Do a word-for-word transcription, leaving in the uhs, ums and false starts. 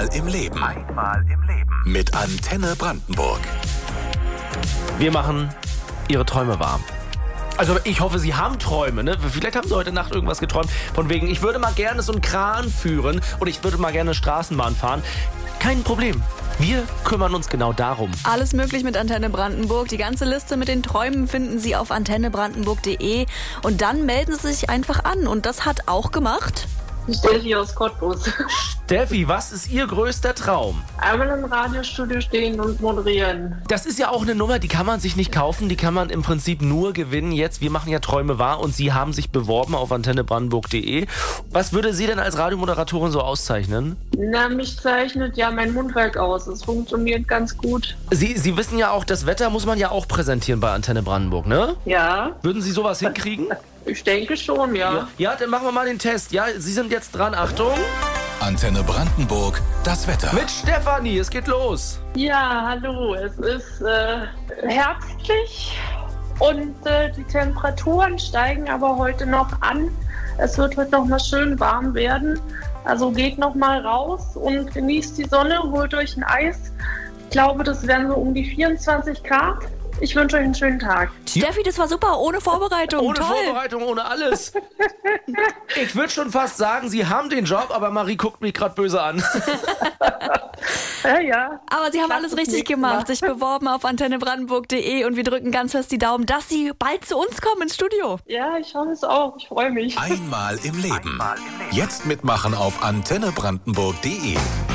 Einmal im Leben. Einmal im Leben. Mit Antenne Brandenburg. Wir machen Ihre Träume wahr. Also ich hoffe, Sie haben Träume, ne? Vielleicht haben Sie heute Nacht irgendwas geträumt. Von wegen, ich würde mal gerne so einen Kran führen oder ich würde mal gerne Straßenbahn fahren. Kein Problem. Wir kümmern uns genau darum. Alles möglich mit Antenne Brandenburg. Die ganze Liste mit den Träumen finden Sie auf antenne brandenburg punkt de. Und dann melden Sie sich einfach an. Und das hat auch gemacht Steffi aus Cottbus. Steffi, was ist Ihr größter Traum? Einmal im Radiostudio stehen und moderieren. Das ist ja auch eine Nummer, die kann man sich nicht kaufen, die kann man im Prinzip nur gewinnen. Jetzt, wir machen ja Träume wahr und Sie haben sich beworben auf antenne brandenburg punkt de. Was würde Sie denn als Radiomoderatorin so auszeichnen? Na, mich zeichnet ja mein Mundwerk aus. Es funktioniert ganz gut. Sie, Sie wissen ja auch, das Wetter muss man ja auch präsentieren bei Antenne Brandenburg, ne? Ja. Würden Sie sowas hinkriegen? Ich denke schon, ja. Ja, ja, dann machen wir mal den Test. Ja, Sie sind jetzt dran, Achtung. Antenne Brandenburg, das Wetter. Mit Stefanie, es geht los. Ja, hallo. Es ist äh, herbstlich und äh, die Temperaturen steigen aber heute noch an. Es wird heute noch mal schön warm werden. Also geht noch mal raus und genießt die Sonne, holt euch ein Eis. Ich glaube, das wären so um die vierundzwanzig Grad. Ich wünsche euch einen schönen Tag. Steffi, das war super, ohne Vorbereitung. Ohne Toll. Vorbereitung, ohne alles. Ich würde schon fast sagen, Sie haben den Job, aber Marie guckt mich gerade böse an. Ja, ja. Aber Sie haben Lass alles es richtig nicht gemacht. machen. Sich beworben auf antenne brandenburg punkt de und wir drücken ganz fest die Daumen, dass Sie bald zu uns kommen ins Studio. Ja, ich hoffe es auch. Ich freue mich. Einmal im Leben. Jetzt mitmachen auf antenne brandenburg punkt de.